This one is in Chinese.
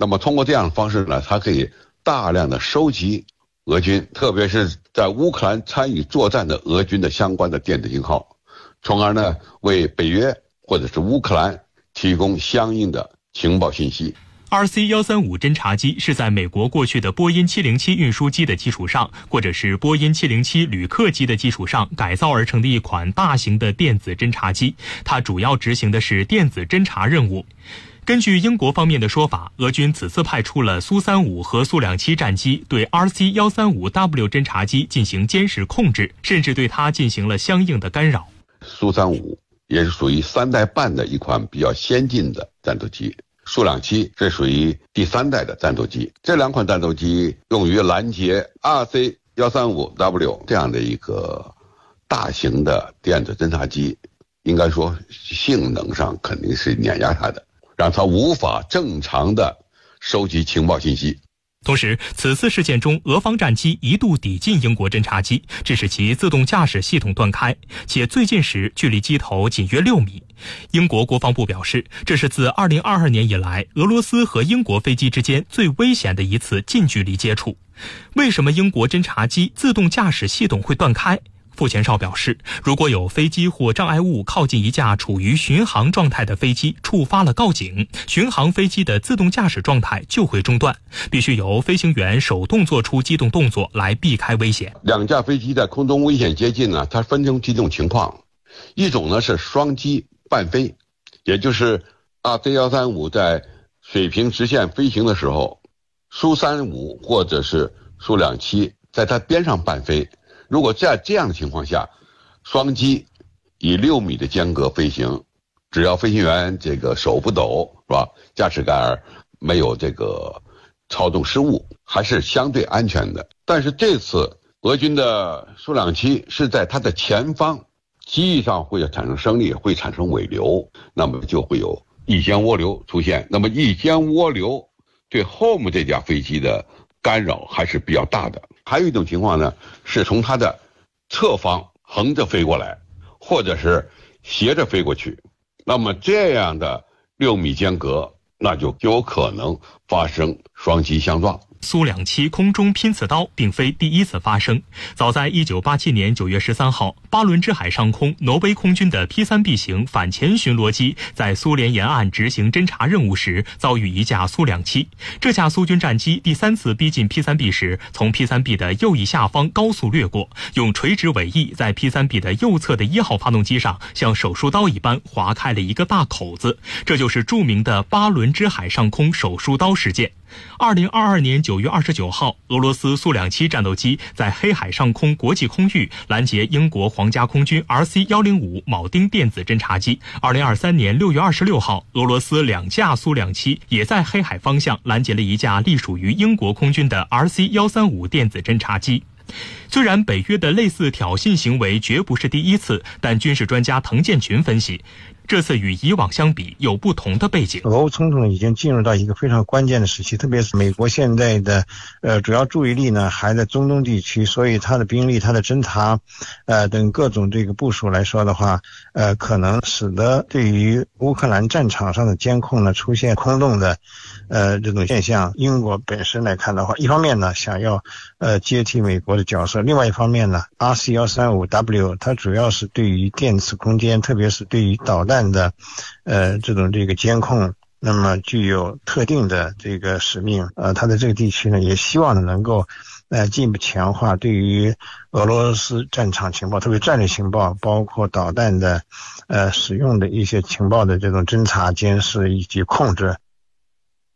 那么通过这样的方式呢，它可以大量的收集俄军，特别是在乌克兰参与作战的俄军的相关的电子信号，从而呢为北约或者是乌克兰提供相应的情报信息。 RC-135侦察机是在美国过去的波音707运输机的基础上，或者是波音707旅客机的基础上改造而成的一款大型的电子侦察机，它主要执行的是电子侦察任务。根据英国方面的说法，俄军此次派出了苏35和苏27战机对 RC-135W 侦察机进行监视控制，甚至对它进行了相应的干扰。 苏35也是属于3代半的一款比较先进的战斗机，苏27这属于第3代的战斗机。这2款战斗机用于拦截 RC-135W 这样的一个大型的电子侦察机，应该说性能上肯定是碾压它的，让它无法正常的收集情报信息。 同时，此次事件中，俄方战机一度抵近英国侦察机，致使其自动驾驶系统断开，且最近时距离机头仅约6米。英国国防部表示，这是自2022年以来俄罗斯和英国飞机之间最危险的一次近距离接触。为什么英国侦察机自动驾驶系统会断开？傅前哨表示，如果有飞机或障碍物靠近一架处于巡航状态的飞机，触发了告警，巡航飞机的自动驾驶状态就会中断，必须由飞行员手动做出机动动作来避开危险。 2架飞机在空中危险接近呢，它分成几种情况，一种呢是双机伴飞，也就是 RC-135在水平直线飞行的时候，苏35或者是苏27在它边上伴飞。如果在这样的情况下，双机以6米的间隔飞行，只要飞行员这个手不抖，是吧？驾驶杆没有这个操纵失误，还是相对安全的。但是这次俄军的苏27是在它的前方，机翼上会产生升力，会产生尾流，那么就会有翼间涡流出现。那么翼间涡流对后面这架飞机的干扰还是比较大的。还有一种情况呢，是从它的侧方横着飞过来，或者是斜着飞过去，那么这样的6米间隔，那就有可能发生双机相撞。 苏27空中拼刺刀并非第一次发生，早在1987年9月13号，巴伦支海上空挪威空军的 P3B 型反潜巡逻机在苏联沿岸执行侦察任务时遭遇一架苏27。这架苏军战机第3次逼近 P3B 时，从 P3B 的右翼下方高速掠过，用垂直尾翼在 P3B 的右侧的1号发动机上像手术刀一般划开了一个大口子，这就是著名的巴伦支海上空手术刀事件。2022年9月29号，俄罗斯苏27战斗机在黑海上空国际空域拦截英国皇家空军 RC-105铆钉电子侦察机。2023年6月26号，俄罗斯2架苏27也在黑海方向拦截了一架隶属于英国空军的 RC-135电子侦察机。虽然北约的类似挑衅行为绝不是第一次，但军事专家滕建群分析，这次与以往相比有不同的背景。 俄乌冲突已经进入到一个非常关键的时期，特别是美国现在的主要注意力呢还在中东地区，所以它的兵力、它的侦察等各种这个部署来说的话，可能使得对于乌克兰战场上的监控呢出现空洞的这种现象。英国本身来看的话，一方面呢想要接替美国的角色，另外一方面呢 RC-135W 它主要是对于电磁空间，特别是对于导弹的这个监控，那么具有特定的这个使命。它的这个地区呢也希望能够进一步强化对于俄罗斯战场情报，特别战略情报，包括导弹的使用的一些情报的这种侦察、监视以及控制。